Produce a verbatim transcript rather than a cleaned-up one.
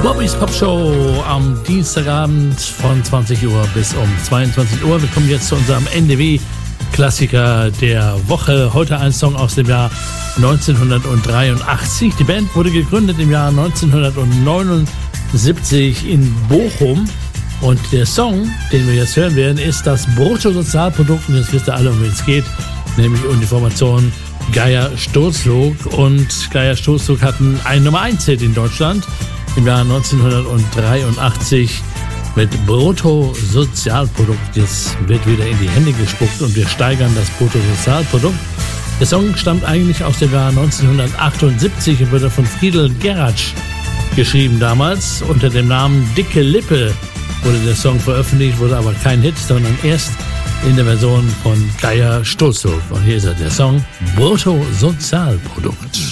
Bobbys Popshow am Dienstagabend von zwanzig Uhr bis um zweiundzwanzig Uhr. Wir kommen jetzt zu unserem N D W-Klassiker der Woche. Heute ein Song aus dem Jahr neunzehnhundertdreiundachtzig. Die Band wurde gegründet im Jahr neunzehnhundertneunundsiebzig in Bochum. Und der Song, den wir jetzt hören werden, ist das Bruttosozialprodukt. Und jetzt wisst ihr alle, um wen es geht, nämlich um die Formation Geier-Sturzlug. Und Geier-Sturzlug hatten einen Nummer eins Hit in Deutschland im Jahr neunzehnhundertdreiundachtzig mit Bruttosozialprodukt. Jetzt wird wieder in die Hände gespuckt und wir steigern das Bruttosozialprodukt. Der Song stammt eigentlich aus dem Jahr neunzehnhundertachtundsiebzig und wurde von Friedel Geratsch geschrieben damals. Unter dem Namen Dicke Lippe wurde der Song veröffentlicht, wurde aber kein Hit, sondern erst in der Version von Geier-Sturzlug. Und hier ist er, der Song Bruttosozialprodukt.